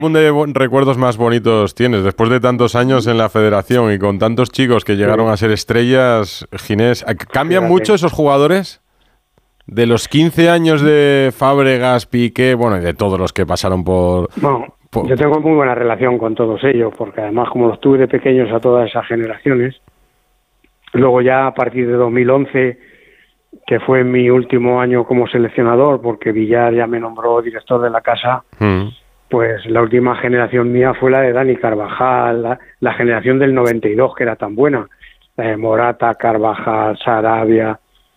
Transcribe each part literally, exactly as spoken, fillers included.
de recuerdos más bonitos tienes después de tantos años en la federación y con tantos chicos que llegaron sí. a ser estrellas, Ginés? ¿Cambian Fíjate. mucho esos jugadores? De los quince años de Fábregas, Piqué, bueno, y de todos los que pasaron por... Bueno, por... yo tengo muy buena relación con todos ellos, porque además como los tuve de pequeños a todas esas generaciones, luego ya a partir de dos mil once, que fue mi último año como seleccionador, porque Villar ya me nombró director de la casa, mm. pues la última generación mía fue la de Dani Carvajal, la, la generación del noventa y dos, que era tan buena, la de Morata, Carvajal, Sarabia...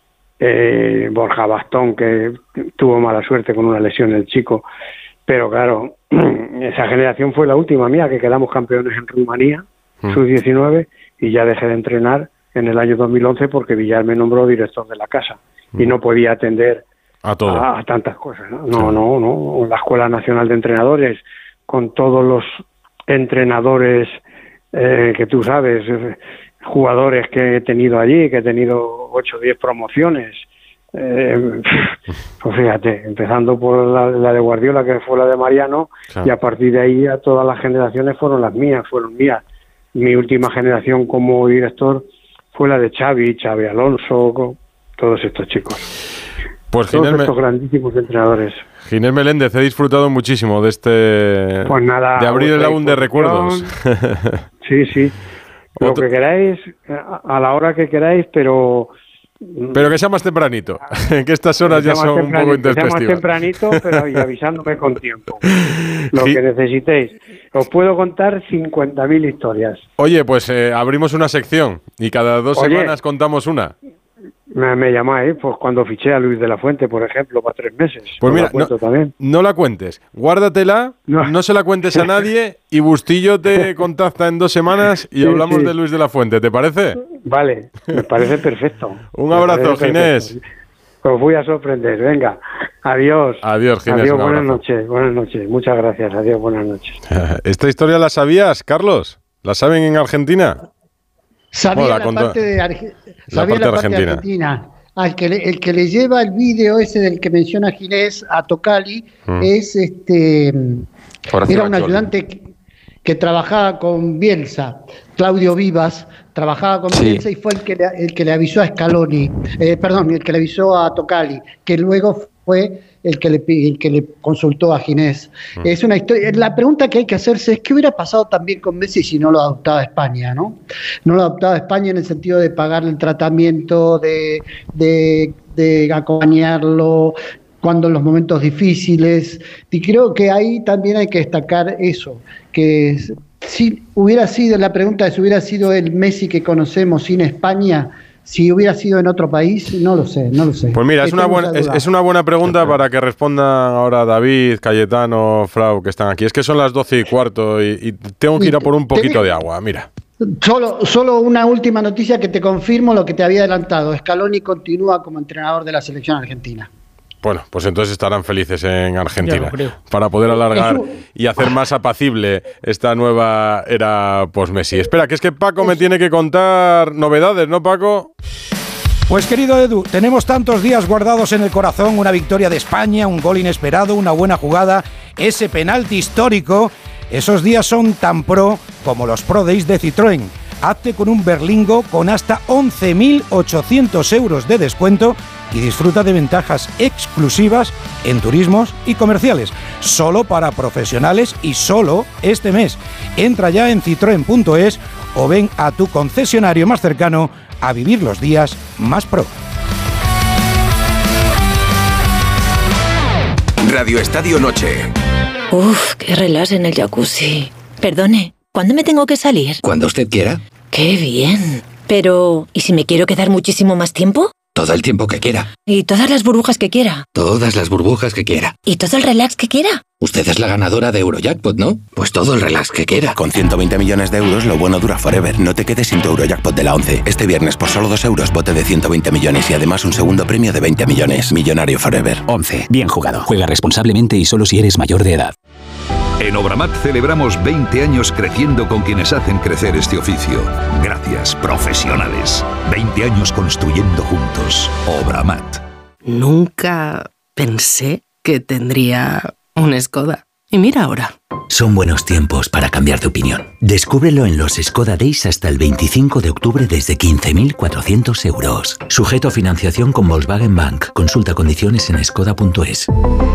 Eh, Borja Bastón, que tuvo mala suerte con una lesión el chico, pero claro, esa generación fue la última mía, que quedamos campeones en Rumanía, mm. sub diecinueve, y ya dejé de entrenar en el año dos mil once porque Villar me nombró director de la casa mm. y no podía atender a, todo. a, a tantas cosas, ¿no? No, sí. no, no, la Escuela Nacional de Entrenadores, con todos los entrenadores eh, que tú sabes, eh, jugadores que he tenido allí, que he tenido ocho o diez promociones, eh, pues fíjate, empezando por la, la de Guardiola, que fue la de Mariano, claro. y a partir de ahí a todas las generaciones fueron las mías, fueron mías. Mi última generación como director fue la de Xavi, Xavi Alonso, todos estos chicos. Pues todos Ginés estos me... grandísimos entrenadores. Ginés Meléndez, he disfrutado muchísimo de este... Pues nada, de abrir el álbum de recuerdos. Sí, sí. Lo Otro... que queráis, a la hora que queráis, pero... Pero que sea más tempranito, que estas horas ya son un poco intempestivas. Que sea más tempranito, pero y avisándome con tiempo. Lo sí. que necesitéis. Os puedo contar cincuenta mil historias. Oye, pues eh, abrimos una sección y cada dos Oye, semanas contamos una. Me, me llamáis, pues cuando fiché a Luis de la Fuente, por ejemplo, para tres meses. Pues mira, la no, también. no la cuentes, guárdatela, no. no se la cuentes a nadie y Bustillo te contacta en dos semanas y sí, hablamos sí. de Luis de la Fuente, ¿te parece? Vale, me parece perfecto. Un abrazo, Ginés. Os voy a sorprender, venga, adiós. Adiós, Ginés. Adiós, buenas noches, buenas noches, muchas gracias, adiós, buenas noches. ¿Esta historia la sabías, Carlos? ¿La saben en Argentina? Sabía, oh, la, la, conto... parte de Arge... la Sabía parte la parte argentina. de Argentina. Al que le, el que le lleva el vídeo ese del que menciona Ginés a Tocali mm. es este Horacio era un Bacholi. ayudante que, que trabajaba con Bielsa, Claudio Vivas, trabajaba con sí. Bielsa y fue el que le, el que le avisó a Scaloni, eh, perdón, el que le avisó a Tocali, que luego fue el que le, el que le consultó a Ginés. Mm. Es una historia. La pregunta que hay que hacerse es qué hubiera pasado también con Messi si no lo adoptaba España, ¿no? No lo adoptaba España en el sentido de pagarle el tratamiento, de, de, de acompañarlo cuando en los momentos difíciles. Y creo que ahí también hay que destacar eso, que si hubiera sido, la pregunta de si hubiera sido el Messi que conocemos sin España, si hubiera sido en otro país, no lo sé, no lo sé. Pues mira, es una, buena, es, es una buena pregunta para que respondan ahora David, Cayetano, Frau, que están aquí. Es que son las doce y cuarto y, y tengo que ir a por un poquito de agua, mira. Solo, solo una última noticia que te confirmo lo que te había adelantado. Scaloni continúa como entrenador de la selección argentina. Bueno, pues entonces estarán felices en Argentina para poder alargar Eso. y hacer más apacible esta nueva era post-Messi. Espera, que es que Paco Eso. me tiene que contar novedades, ¿no, Paco? Pues querido Edu, tenemos tantos días guardados en el corazón, una victoria de España, un gol inesperado, una buena jugada, ese penalti histórico. Esos días son tan pro como los Pro Days de Citroën. Hazte con un Berlingo con hasta once mil ochocientos euros de descuento y disfruta de ventajas exclusivas en turismos y comerciales, solo para profesionales y solo este mes. Entra ya en citroen punto es o ven a tu concesionario más cercano a vivir los días más pro. Radio Estadio Noche. Uf, qué relax en el jacuzzi. Perdone, ¿cuándo me tengo que salir? Cuando usted quiera. ¡Qué bien! Pero, ¿y si me quiero quedar muchísimo más tiempo? Todo el tiempo que quiera. ¿Y todas las burbujas que quiera? Todas las burbujas que quiera. ¿Y todo el relax que quiera? Usted es la ganadora de Eurojackpot, ¿no? Pues todo el relax que quiera. Con ciento veinte millones de euros, lo bueno dura forever. No te quedes sin tu Eurojackpot de la once. Este viernes, por solo dos euros, bote de ciento veinte millones y además un segundo premio de veinte millones. Millonario forever. once. Bien jugado. Juega responsablemente y solo si eres mayor de edad. En Obramat celebramos veinte años creciendo con quienes hacen crecer este oficio. Gracias, profesionales. veinte años construyendo juntos. Obramat. Nunca pensé que tendría un Skoda. Y mira ahora. Son buenos tiempos para cambiar de opinión. Descúbrelo en los Skoda Days hasta el veinticinco de octubre desde quince mil cuatrocientos euros. Sujeto a financiación con Volkswagen Bank. Consulta condiciones en skoda punto es.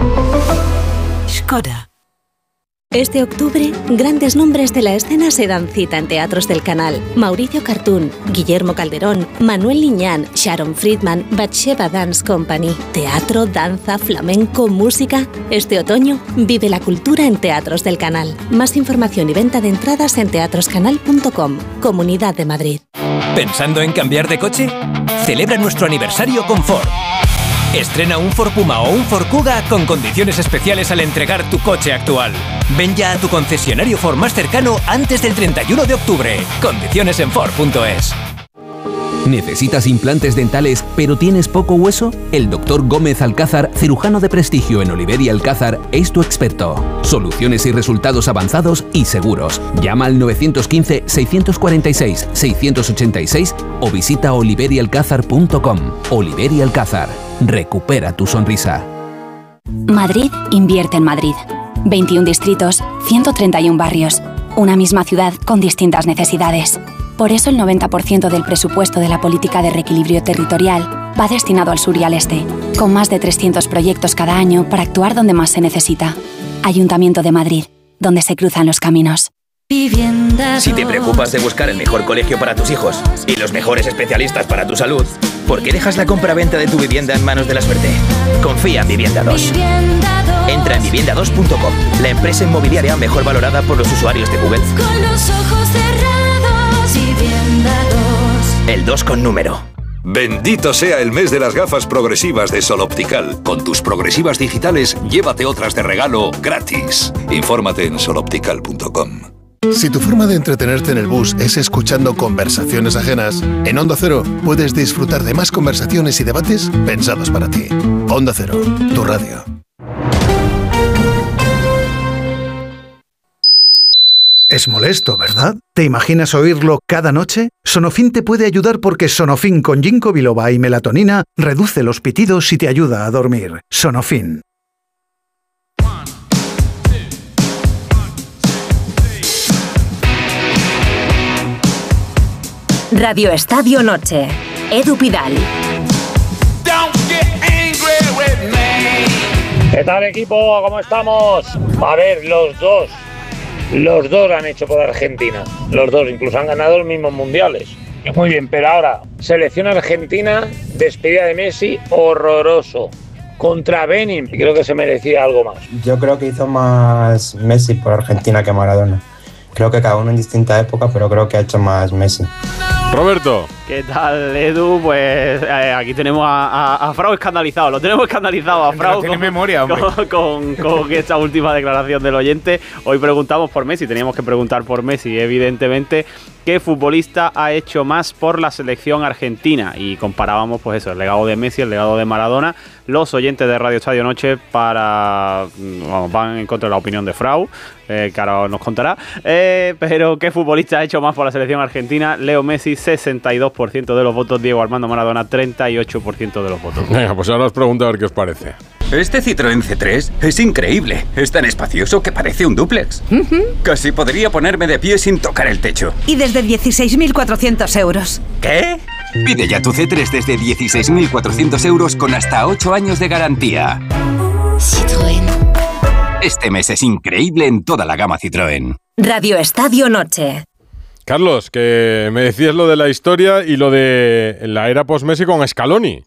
Skoda. Este octubre, grandes nombres de la escena se dan cita en Teatros del Canal. Mauricio Cartún, Guillermo Calderón, Manuel Liñán, Sharon Friedman, Batsheva Dance Company. Teatro, danza, flamenco, música. Este otoño, vive la cultura en Teatros del Canal. Más información y venta de entradas en teatroscanal punto com. Comunidad de Madrid. ¿Pensando en cambiar de coche? Celebra nuestro aniversario con Ford. Estrena un Ford Puma o un Ford Kuga con condiciones especiales al entregar tu coche actual. Ven ya a tu concesionario Ford más cercano antes del treinta y uno de octubre. Condiciones en Ford punto es. ¿Necesitas implantes dentales pero tienes poco hueso? El doctor Gómez Alcázar, cirujano de prestigio en Oliver y Alcázar, es tu experto. Soluciones y resultados avanzados y seguros. Llama al nueve uno cinco, seis cuatro seis, seis ocho seis o visita oliver y alcázar punto com. Oliver y Alcázar. Recupera tu sonrisa. Madrid invierte en Madrid. veintiún distritos, ciento treinta y uno barrios. Una misma ciudad con distintas necesidades. Por eso el noventa por ciento del presupuesto de la política de reequilibrio territorial va destinado al sur y al este, con más de trescientos proyectos cada año para actuar donde más se necesita. Ayuntamiento de Madrid, donde se cruzan los caminos. Si te preocupas de buscar el mejor colegio para tus hijos y los mejores especialistas para tu salud, ¿por qué dejas la compra-venta de tu vivienda en manos de la suerte? Confía en Vivienda dos. Entra en vivienda dos punto com, la empresa inmobiliaria mejor valorada por los usuarios de Google. Con los ojos cerrados, Vivienda dos. El dos con número. Bendito sea el mes de las gafas progresivas de Sol Optical. Con tus progresivas digitales, llévate otras de regalo gratis. Infórmate en sol optical punto com. Si tu forma de entretenerte en el bus es escuchando conversaciones ajenas, en Onda Cero puedes disfrutar de más conversaciones y debates pensados para ti. Onda Cero, tu radio. Es molesto, ¿verdad? ¿Te imaginas oírlo cada noche? Sonofin te puede ayudar porque Sonofin con ginkgo biloba y melatonina reduce los pitidos y te ayuda a dormir. Sonofin. Radio Estadio Noche. Edu Pidal. ¿Qué tal, equipo? ¿Cómo estamos? A ver, los dos. Los dos han hecho por Argentina. Los dos, incluso han ganado los mismos mundiales. Muy bien, pero ahora, selección argentina, despedida de Messi, horroroso. Contra Benin, creo que se merecía algo más. Yo creo que hizo más Messi por Argentina que Maradona. Creo que cada uno en distinta época, pero creo que ha hecho más Messi. Roberto. ¿Qué tal, Edu? Pues eh, aquí tenemos a, a, a Frau escandalizado. Lo tenemos escandalizado a Frau tiene con, memoria, hombre. Con, con, con esta última declaración del oyente. Hoy preguntamos por Messi. Teníamos que preguntar por Messi, evidentemente. ¿Qué futbolista ha hecho más por la selección argentina? Y comparábamos, pues eso, el legado de Messi, el legado de Maradona. Los oyentes de Radio Estadio Noche para vamos, van en contra de la opinión de Frau, eh, que ahora nos contará. Eh, pero ¿qué futbolista ha hecho más por la selección argentina? Leo Messi, sesenta y dos por ciento de los votos. Diego Armando Maradona, treinta y ocho por ciento de los votos. Venga, pues ahora os pregunto a ver qué os parece. Este Citroën C tres es increíble. Es tan espacioso que parece un dúplex. Uh-huh. Casi podría ponerme de pie sin tocar el techo. Y desde dieciséis mil cuatrocientos euros. ¿Qué? Pide ya tu C tres desde dieciséis mil cuatrocientos euros con hasta ocho años de garantía. Citroën. Este mes es increíble en toda la gama Citroën. Radio Estadio Noche. Carlos, que me decías lo de la historia y lo de la era post-Messi con Scaloni.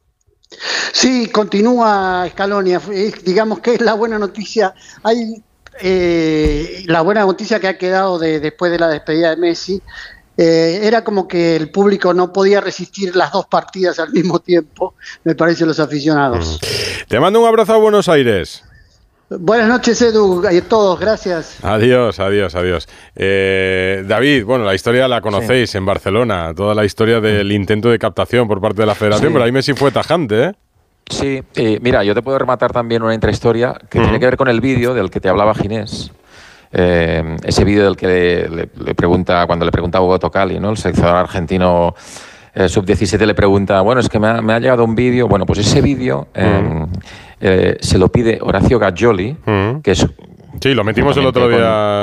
Sí, continúa Scaloni. Digamos que es la buena noticia. Hay eh, la buena noticia que ha quedado de, después de la despedida de Messi. Eh, era como que el público no podía resistir las dos partidas al mismo tiempo, me parece, los aficionados. Te mando un abrazo a Buenos Aires. Buenas noches, Edu, y a todos, gracias. Adiós, adiós, adiós. Eh, David, bueno, la historia la conocéis sí. En Barcelona, toda la historia del intento de captación por parte de la Federación, sí. Pero ahí Messi fue tajante, ¿eh? Sí, eh, mira, yo te puedo rematar también una intrahistoria que uh-huh. tiene que ver con el vídeo del que te hablaba Ginés. Eh, ese vídeo del que le, le, le pregunta, cuando le pregunta a Hugo Tocali, ¿no? El seleccionador argentino eh, sub diecisiete le pregunta, bueno, es que me ha, me ha llegado un vídeo, bueno, pues ese vídeo eh, uh-huh. eh, se lo pide Horacio Gaggioli, uh-huh. que es Sí, lo metimos el otro con, día